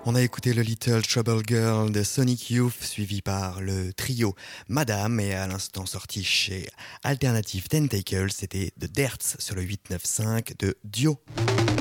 On a écouté le Little Trouble Girl de Sonic Youth, suivi par le trio Madame, et à l'instant sorti chez Alternative Tentacles, c'était The Derts sur le 895 de Dio.